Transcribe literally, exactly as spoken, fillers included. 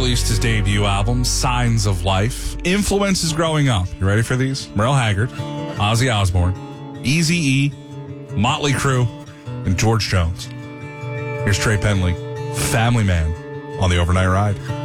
released his debut album, Signs of Life. Influences growing up. You ready for these? Merle Haggard, Ozzy Osbourne, Eazy-E, Motley Crue, and George Jones. Here's Trey Penley, Family Man, on the Overnight Ride.